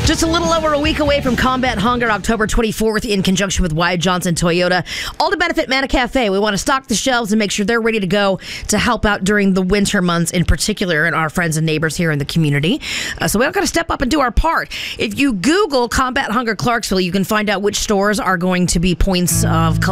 Just a little over a week away from Combat Hunger, October 24th, in conjunction with Wyatt Johnson Toyota. All to benefit Manna Cafe. We want to stock the shelves and make sure they're ready to go to help out during the winter months, in particular, and our friends and neighbors here in the community. So we all got to step up and do our part. If you Google Combat Hunger Clarksville, you can find out which stores are going to be points of